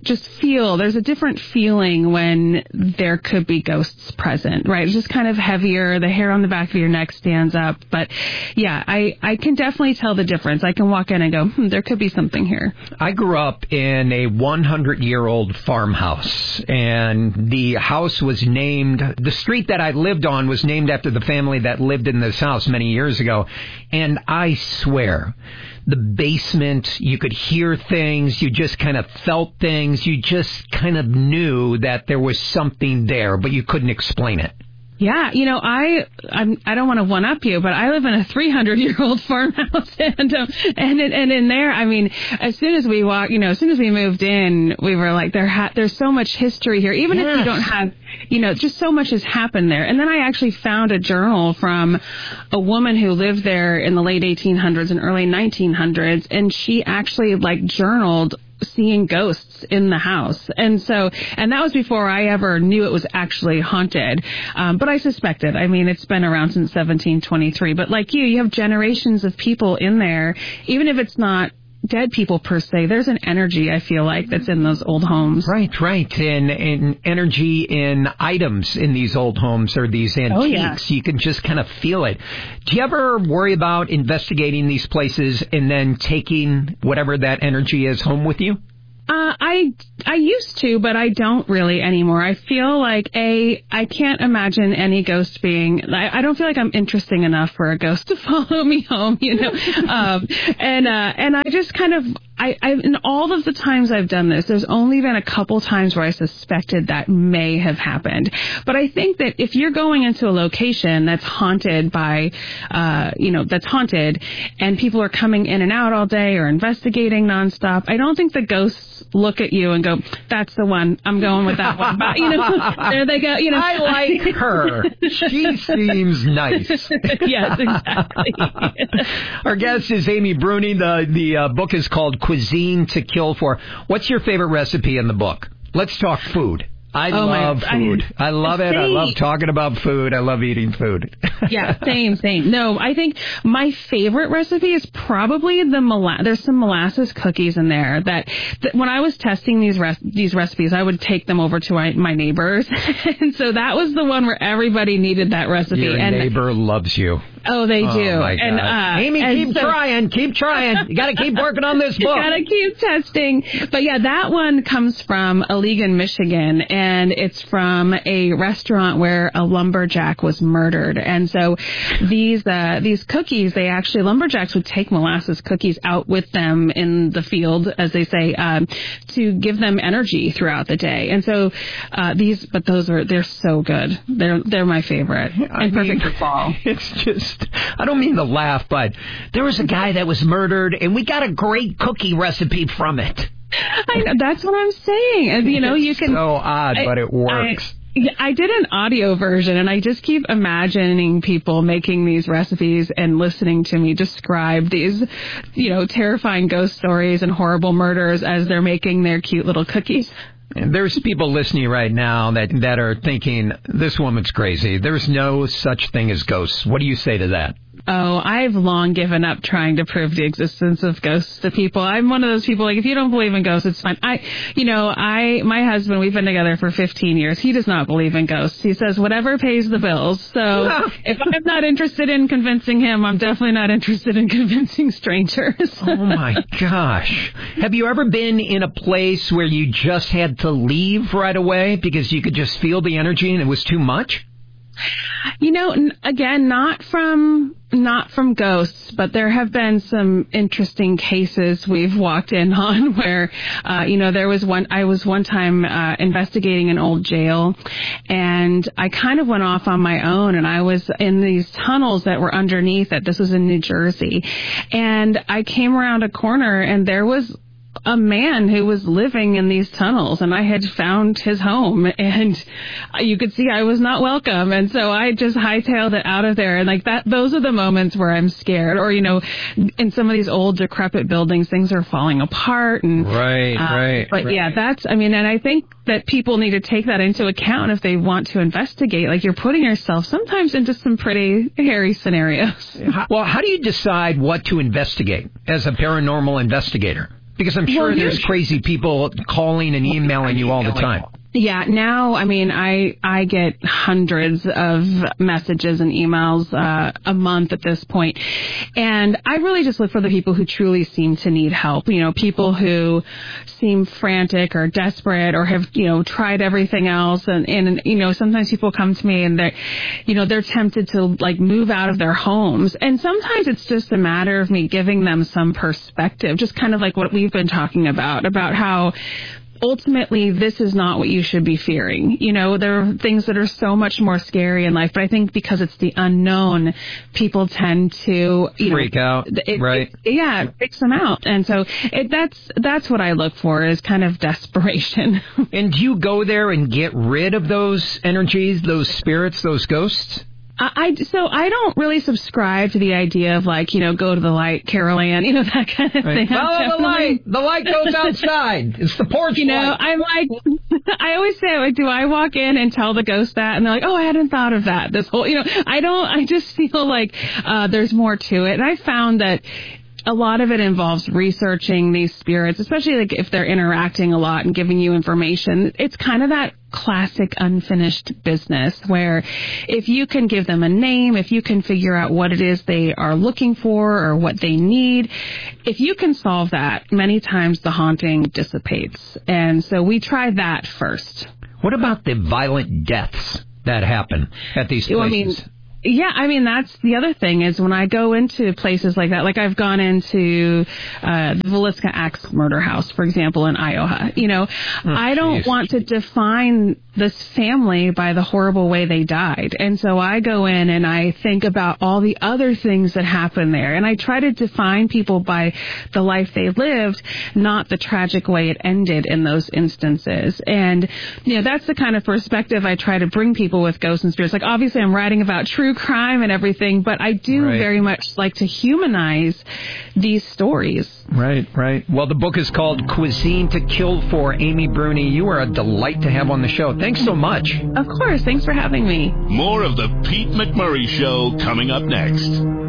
just feel, there's a different feeling when there could be ghosts present, right? It's just kind of heavier. The hair on the back of your neck stands up. But yeah, I, I can definitely tell the difference. I can walk in and go, hmm, there could be something here. I grew up in a hundred-year-old farmhouse, and the house was named, the street that I lived on was named after the family that lived in this house many years ago. And I swear, the basement, you could hear things, you just kind of felt things, you just kind of knew that there was something there, but you couldn't explain it. Yeah, you know, I I'm, I don't want to one up you, but I live in a three hundred year old farmhouse, and um, and in, and in there, I mean, as soon as we walk, you know, as soon as we moved in, we were like, there ha- there's so much history here, even yes. if you don't have, you know, just so much has happened there. And then I actually found a journal from a woman who lived there in the late eighteen hundreds and early nineteen hundreds, and she actually like journaled seeing ghosts in the house. And so, and that was before I ever knew it was actually haunted. Um, but I suspected. I mean, it's been around since seventeen twenty-three. But like you, you have generations of people in there, even if it's not dead people per se, there's an energy, I feel like, that's in those old homes. Right, right. And, and energy in items in these old homes or these antiques. Oh, yeah. You can just kind of feel it. Do you ever worry about investigating these places and then taking whatever that energy is home with you? Uh, I I used to, but I don't really anymore. I feel like, A, I can't imagine any ghost being, I, I don't feel like I'm interesting enough for a ghost to follow me home, you know. um, and, uh, and I just kind of, I, I, in all of the times I've done this, there's only been a couple times where I suspected that may have happened. But I think that if you're going into a location that's haunted by, uh, you know, that's haunted, and people are coming in and out all day or investigating nonstop, I don't think the ghosts look at you and go, that's the one, I'm going with that one. But, you know, there they go. You know, I like her. She seems nice. Yes, exactly. Our guest is Amy Bruni. The, the uh, book is called Cuisine to Kill For. What's your favorite recipe in the book? Let's talk food. I oh love my, food. I, I love it. Same. I love talking about food. I love eating food. Yeah, same, same. No, I think my favorite recipe is probably the molasses. There's some molasses cookies in there that, that when I was testing these res- these recipes, I would take them over to my, my neighbors. And so that was the one where everybody needed that recipe. Your and neighbor loves you. Oh, they do. Oh, my and God. uh, Amy, and keep so, trying. Keep trying. You got to keep working on this book. You got to keep testing. But yeah, that one comes from Allegan, Michigan, and it's from a restaurant where a lumberjack was murdered. And so these uh, these cookies, they actually, lumberjacks would take molasses cookies out with them in the field, as they say, um, to give them energy throughout the day. And so uh, these, but those are, they're so good. They're they're my favorite I and mean, perfect for fall. It's just, I don't mean to laugh, but there was a guy that was murdered, and we got a great cookie recipe from it. I know, that's what I'm saying. And, you know, it's you can. So odd, I, but it works. I, I did an audio version, and I just keep imagining people making these recipes and listening to me describe these, you know, terrifying ghost stories and horrible murders as they're making their cute little cookies. And there's people listening right now that, that are thinking, this woman's crazy. There's no such thing as ghosts. What do you say to that? Oh, I've long given up trying to prove the existence of ghosts to people. I'm one of those people, like, if you don't believe in ghosts, it's fine. I, you know, I, my husband, we've been together for fifteen years. He does not believe in ghosts. He says whatever pays the bills. So if I'm not interested in convincing him, I'm definitely not interested in convincing strangers. Oh, my gosh. Have you ever been in a place where you just had to leave right away because you could just feel the energy and it was too much? You know, again, not from not from ghosts, but there have been some interesting cases we've walked in on where, uh, you know, there was one, I was one time uh, investigating an old jail, and I kind of went off on my own, and I was in these tunnels that were underneath it. This was in New Jersey. And I came around a corner, and there was a man who was living in these tunnels, and I had found his home, and you could see I was not welcome. And so I just hightailed it out of there. And like that, those are the moments where I'm scared. Or, you know, in some of these old decrepit buildings, things are falling apart. And, right, uh, right. But right. yeah, that's, I mean, and I think that people need to take that into account if they want to investigate. Like, you're putting yourself sometimes into some pretty hairy scenarios. Well, how do you decide what to investigate as a paranormal investigator? Because I'm sure Well, there's you're- crazy people calling and emailing you all the time. Yeah, now, I mean, I I get hundreds of messages and emails uh, a month at this point. And I really just look for the people who truly seem to need help. You know, people who seem frantic or desperate or have, you know, tried everything else. And, and you know, sometimes people come to me and they're, you know, they're tempted to, like, move out of their homes. And sometimes it's just a matter of me giving them some perspective, just kind of like what we've been talking about, about how ultimately, this is not what you should be fearing. You know, there are things that are so much more scary in life, but I think because it's the unknown, people tend to, you freak know, out, it, right? It, yeah, it freaks them out, and so it, that's that's what I look for is kind of desperation. And do you go there and get rid of those energies, those spirits, those ghosts? I, I so I don't really subscribe to the idea of like, you know, go to the light, Carol Ann, you know, that kind of Right. thing. I'm Follow the definitely- light. The light goes outside. It's the porch You know, light. I'm like, I always say, like, do I walk in and tell the ghost that? And they're like, oh, I hadn't thought of that. This whole, you know, I don't, I just feel like uh, there's more to it. And I found that a lot of it involves researching these spirits, especially like if they're interacting a lot and giving you information. It's kind of that classic unfinished business where if you can give them a name, if you can figure out what it is they are looking for or what they need, if you can solve that, many times the haunting dissipates. And so we try that first. What about the violent deaths that happen at these places? Well, I mean, yeah, I mean, that's the other thing is when I go into places like that, like I've gone into uh, the Villisca Axe Murder House, for example, in Iowa. You know, Oh, I don't geez. want to define this family by the horrible way they died. And so I go in and I think about all the other things that happened there. And I try to define people by the life they lived, not the tragic way it ended in those instances. And, you know, that's the kind of perspective I try to bring people with ghosts and spirits. Like, obviously, I'm writing about true crime and everything, but I do Right. very much like to humanize these stories. Right, right. Well, the book is called Cuisine to Kill For. Amy Bruni, you are a delight to have on the show. Thanks so much. Of course. Thanks for having me. More of the Pete McMurray Show coming up next.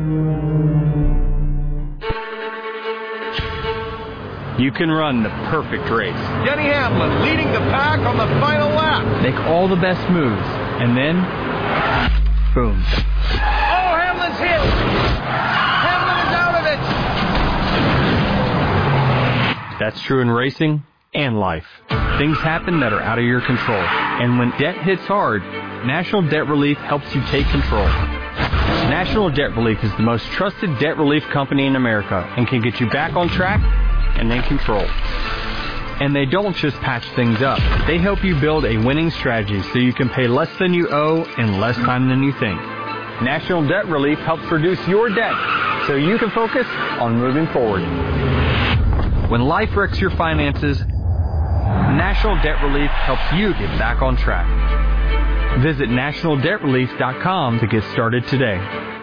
You can run the perfect race. Denny Hamlin leading the pack on the final lap. Make all the best moves, and then, boom. Oh, Hamlin's hit. Hamlin is out of it. That's true in racing and life. Things happen that are out of your control. And when debt hits hard, National Debt Relief helps you take control. National Debt Relief is the most trusted debt relief company in America and can get you back on track and in control. And they don't just patch things up. They help you build a winning strategy so you can pay less than you owe in less time than you think. National Debt Relief helps reduce your debt so you can focus on moving forward. When life wrecks your finances, National Debt Relief helps you get back on track. Visit national debt relief dot com to get started today.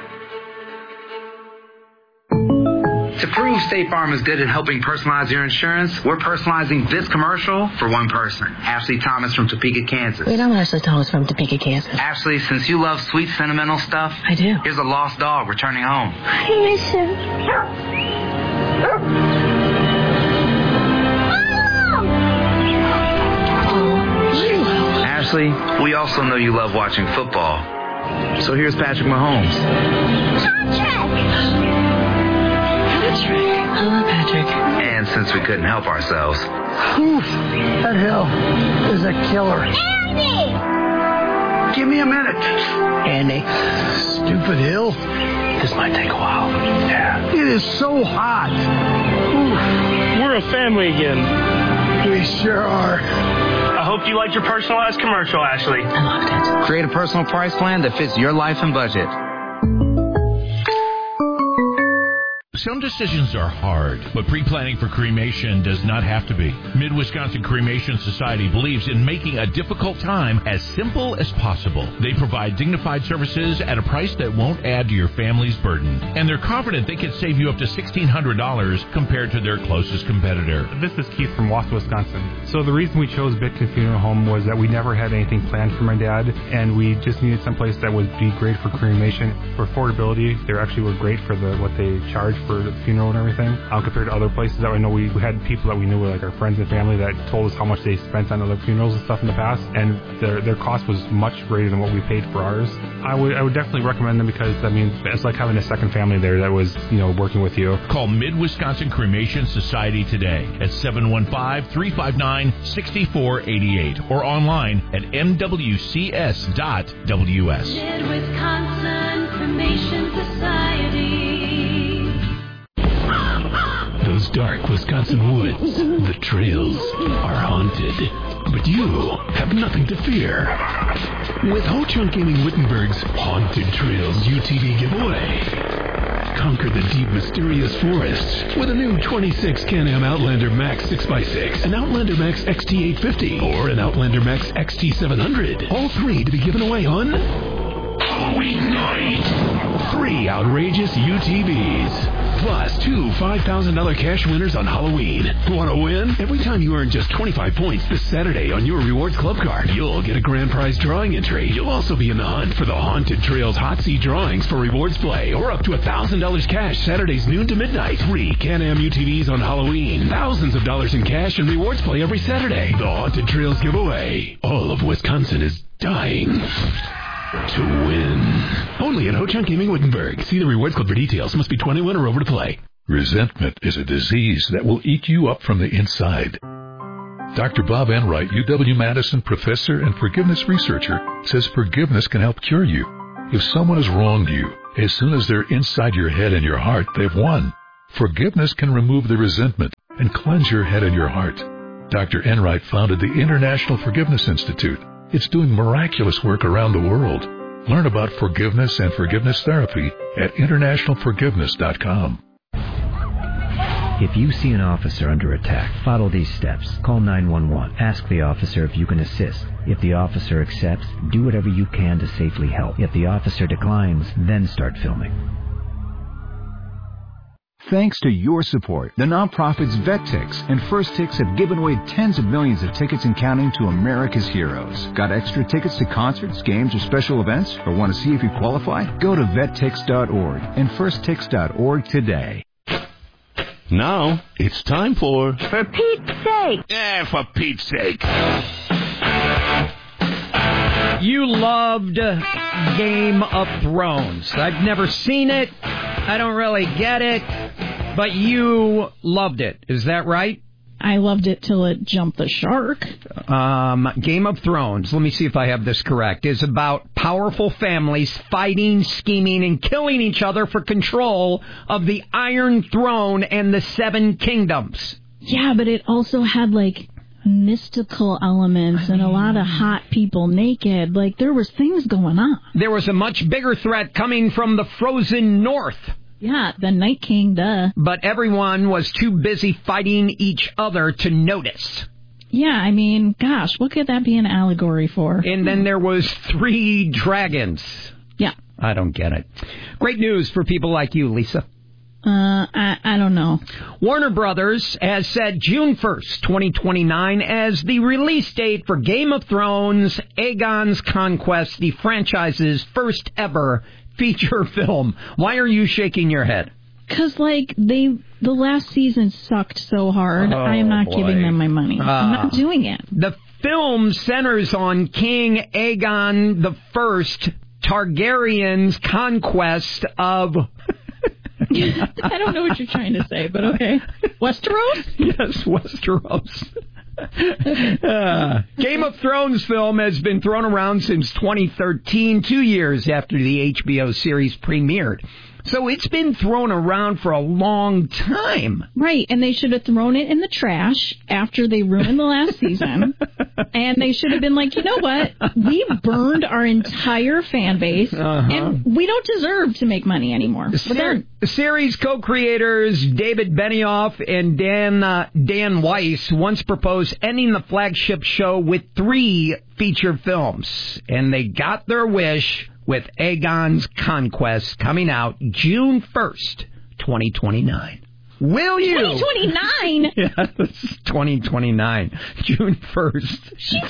To prove State Farm is good at helping personalize your insurance, we're personalizing this commercial for one person. Ashley Thomas from Topeka, Kansas. Wait, I'm Ashley Thomas from Topeka, Kansas. Ashley, since you love sweet, sentimental stuff, I do. Here's a lost dog returning home. I miss him. Ashley, we also know you love watching football. So here's Patrick Mahomes. Patrick. I love Patrick. And since we couldn't help ourselves, Oof, that hill is a killer. Andy! Give me a minute. Andy. Stupid hill. This might take a while. Yeah. It is so hot. Oof. We're a family again. We sure are. I hope you liked your personalized commercial, Ashley. I loved it. create a personal price plan that fits your life and budget. Some decisions are hard, but pre-planning for cremation does not have to be. Mid-Wisconsin Cremation Society believes in making a difficult time as simple as possible. They provide dignified services at a price that won't add to your family's burden. And they're confident they can save you up to sixteen hundred dollars compared to their closest competitor. This is Keith from Wausau, Wisconsin. So the reason we chose Bitkin Funeral Home was that we never had anything planned for my dad, and we just needed someplace that would be great for cremation. For affordability, they actually were great for the what they charge for for the funeral and everything, um, compared to other places that I know we, we had people that we knew, like our friends and family, that told us how much they spent on other funerals and stuff in the past, and their their cost was much greater than what we paid for ours. I would I would definitely recommend them because, I mean, it's like having a second family there that was, you know, working with you. Call Mid-Wisconsin Cremation Society today at seven one five, three five nine, six four eight eight or online at m w c s dot w s. Mid-Wisconsin Cremation Society. Those dark Wisconsin woods, the trails, are haunted. But you have nothing to fear. With Ho Chunk Gaming Wittenberg's Haunted Trails U T V giveaway. Conquer the deep, mysterious forests with a new twenty-six Can-Am Outlander Max six by six, an Outlander Max X T eight fifty, or an Outlander Max X T seven hundred. All three to be given away on Halloween night. Three outrageous U T Vs. Plus two five thousand dollars cash winners on Halloween. Want to win? Every time you earn just twenty-five points this Saturday on your Rewards Club card, you'll get a grand prize drawing entry. You'll also be in the hunt for the Haunted Trails Hot Seat drawings for Rewards Play, or up to one thousand dollars cash Saturdays noon to midnight. Three Can-Am U T Vs on Halloween. Thousands of dollars in cash and Rewards Play every Saturday. The Haunted Trails giveaway. All of Wisconsin is dying to win. Only at Ho Chunk Gaming Wittenberg. See the Rewards Club for details. Must be twenty-one or over to play. Resentment is a disease that will eat you up from the inside. Doctor Bob Enright, U W-Madison professor and forgiveness researcher, says forgiveness can help cure you. If someone has wronged you, as soon as they're inside your head and your heart, they've won. Forgiveness can remove the resentment and cleanse your head and your heart. Doctor Enright founded the International Forgiveness Institute. It's doing miraculous work around the world. Learn about forgiveness and forgiveness therapy at international forgiveness dot com. If you see an officer under attack, follow these steps. Call nine one one. Ask the officer if you can assist. If the officer accepts, do whatever you can to safely help. If the officer declines, then start filming. Thanks to your support, the nonprofits VetTix and First Tix have given away tens of millions of tickets and counting to America's heroes. Got extra tickets to concerts, games, or special events? Or want to see if you qualify? Go to vet tix dot org and first tix dot org today. Now, it's time for... For Pete's sake! Eh, for Pete's sake. You loved Game of Thrones. I've never seen it. I don't really get it. But you loved it. Is that right? I loved it till it jumped the shark. Um, Game of Thrones, let me see if I have this correct, is about powerful families fighting, scheming, and killing each other for control of the Iron Throne and the Seven Kingdoms. Yeah, but it also had, like, mystical elements I mean, and a lot of hot people naked. Like, there was things going on. There was a much bigger threat coming from the frozen north. Yeah, the Night King, duh. But everyone was too busy fighting each other to notice. Yeah, I mean, gosh, what could that be an allegory for? And then there was three dragons. Yeah. I don't get it. Great news for people like you, Lisa. Uh, I, I don't know. Warner Brothers has set June first, twenty twenty-nine as the release date for Game of Thrones, Aegon's Conquest, the franchise's first ever feature film. Why are you shaking your head? Because, like, they the last season sucked so hard. Oh, I am not boy. giving them my money. Uh, I'm not doing it. The film centers on King Aegon the First, Targaryen's conquest of... I don't know what you're trying to say, but okay. Westeros? Yes, Westeros. uh, Game of Thrones film has been thrown around since twenty thirteen, two years after the H B O series premiered. So it's been thrown around for a long time. Right, and they should have thrown it in the trash after they ruined the last season. And they should have been like, you know what? We burned our entire fan base, uh-huh. and we don't deserve to make money anymore. The ser- series co-creators David Benioff and Dan uh, Dan Weiss once proposed ending the flagship show with three feature films, and they got their wish with Aegon's Conquest coming out June first, twenty twenty-nine. Will you? twenty twenty-nine? Yes, twenty twenty-nine, June first. Jeez, I'm going to be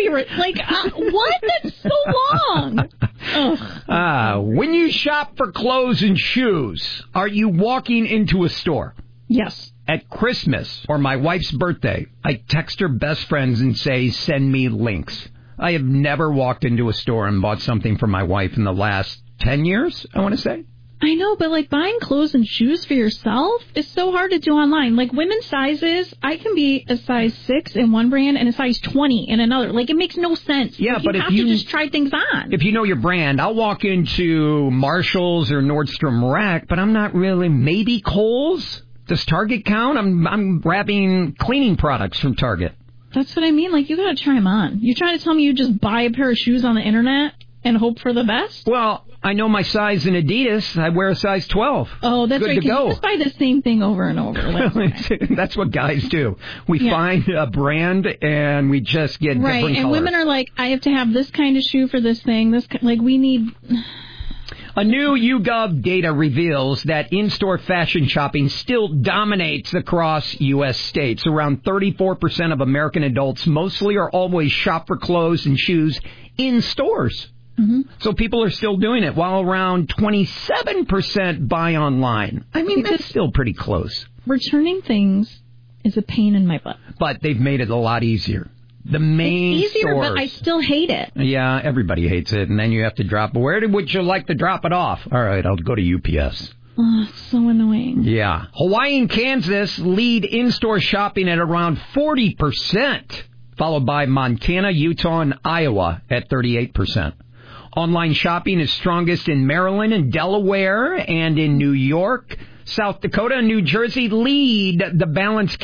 favorite. Like, uh, what? That's so long. Uh, when you shop for clothes and shoes, are you walking into a store? Yes. At Christmas or my wife's birthday, I text her best friends and say, send me links. I have never walked into a store and bought something for my wife in the last ten years, I want to say. I know, but like buying clothes and shoes for yourself is so hard to do online. Like women's sizes, I can be a size six in one brand and a size twenty in another. Like it makes no sense. Yeah, like, but you if have you to just try things on. If you know your brand, I'll walk into Marshall's or Nordstrom Rack, but I'm not really. Maybe Kohl's. Does Target count? I'm I'm grabbing cleaning products from Target. That's what I mean. Like you got to try them on. You're trying to tell me you just buy a pair of shoes on the internet and hope for the best? Well, I know my size in Adidas. I wear a size twelve. Oh, that's Good right. to go. You just buy the same thing over and over. That's, that's what guys do. We yeah. find a brand and we just get right. different and colors. Women are like, I have to have this kind of shoe for this thing. This like we need. A new YouGov data reveals that in-store fashion shopping still dominates across U S states. Around thirty-four percent of American adults mostly or always shop for clothes and shoes in stores. Mm-hmm. So people are still doing it, while around twenty-seven percent buy online. I mean, because that's still pretty close. Returning things is a pain in my butt. But they've made it a lot easier. The main it's easier, stores. But I still hate it. Yeah, everybody hates it, and then you have to drop. Where would you like to drop it off? All right, I'll go to U P S. Oh, it's so annoying. Yeah. Hawaii and Kansas lead in-store shopping at around forty percent, followed by Montana, Utah, and Iowa at thirty-eight percent. Online shopping is strongest in Maryland and Delaware, and in New York. South Dakota and New Jersey lead the balanced